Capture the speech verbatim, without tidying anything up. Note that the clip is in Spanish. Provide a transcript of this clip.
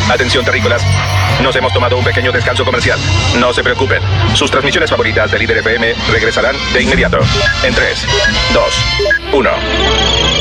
Atención terrícolas, nos hemos tomado un pequeño descanso comercial. No se preocupen, sus transmisiones favoritas de Líder F M regresarán de inmediato. En tres, dos, uno.